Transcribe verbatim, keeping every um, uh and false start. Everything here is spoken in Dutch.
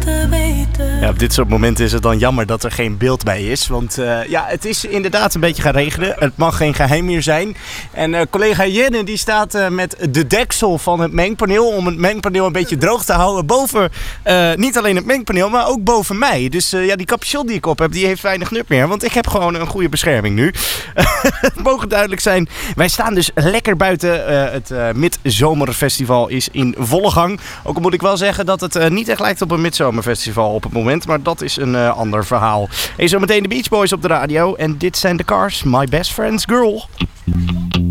laten weten. Ja, op dit soort momenten is het dan jammer dat er geen beeld bij is. Want uh, ja, het is inderdaad een beetje gaan regenen. Het mag geen geheim meer zijn. En uh, collega Jenne die staat uh, met de deksel van het mengpaneel. Om het mengpaneel een beetje droog te houden. Boven, uh, niet alleen het mengpaneel, maar ook boven mij. Dus uh, ja, die capuchon die ik op heb, die heeft weinig nut meer. Want ik heb gewoon een goede bescherming nu. Het mogen duidelijk zijn. Wij staan dus lekker buiten. Uh, het uh, Midzomerfestival is in volle gang. Ook al moet ik wel zeggen dat het uh, niet echt lijkt op een Midzomerfestival op het moment. Maar dat is een uh, ander verhaal. Hey, zometeen de Beach Boys op de radio. En dit zijn de Cars, My Best Friend's Girl.